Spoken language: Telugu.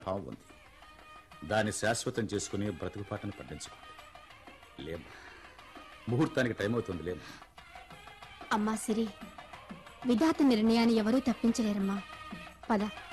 భావం ఉంది. దాన్ని శాశ్వతం చేసుకుని బ్రతుకుపాటను పండించుకోండి. లేమ్మా, ముహూర్తానికి టైం అవుతుంది. లేమ్మా. అమ్మా సిరి, విధాత నిర్ణయాన్ని ఎవరూ తప్పించలేరమ్మా. పద.